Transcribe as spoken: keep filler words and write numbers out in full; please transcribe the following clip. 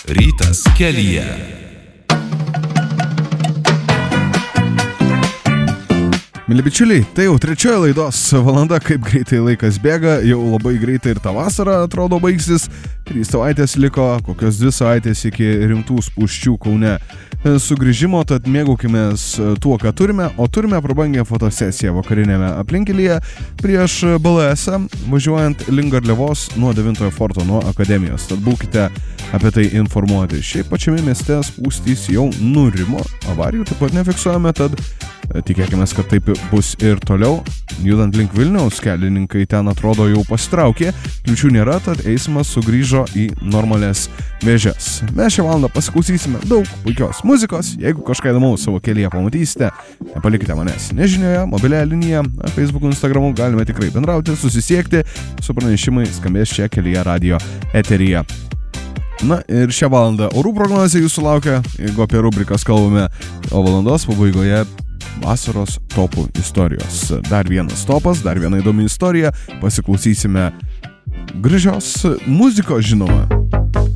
Rytas kelyje. Mili bičiuliai, tai jau trečioji laidos valanda, kaip greitai laikas bėga, jau labai greitai ir ta vasara atrodo baigsis. Trys savaitės liko, kokios dvi savaitės iki rimtų spūsčių Kaune sugrįžimo, tad mėgaukimės tuo, ką turime, o turime prabangę fotosesiją vakarinėme aplinkelyje prieš B L S, važiuojant link Garliavos nuo devintojo forto, nuo akademijos. Tad būkite apie tai informuoti. Šiaip pačiame mieste spūstys jau nurimo, avarijų taip pat nefiksuojame, tad tikėkime, kad taip bus ir toliau. Judant link Vilniaus, kelininkai ten atrodo jau pasitraukė, kliūčių nėra, tad eismas sugrįžo į normales vėžes. Mes šią valandą pasiklausysime daug puikios muzikos. Jeigu kažką įdomaus savo kelyje pamatysite, nepalikite manęs nežinioje, mobiliąją liniją, Facebook, Instagramu, galime tikrai bendrauti, susisiekti, su pranešimai skambės čia kelyje radio eteryje. Na ir šią valandą orų prognozė jūsų laukia, jeigu apie rubrikas kalbame, o valandos pabaigoje vasaros topų istorijos. Dar vienas topas, dar viena įdomi istorija, pasiklausysime gražios muzikos, žinoma.